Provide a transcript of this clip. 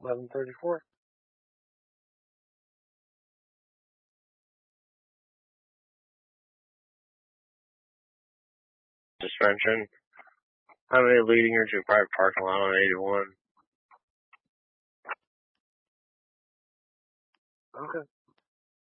1134. Suspension. How many leading her to a private parking lot on 81? Okay.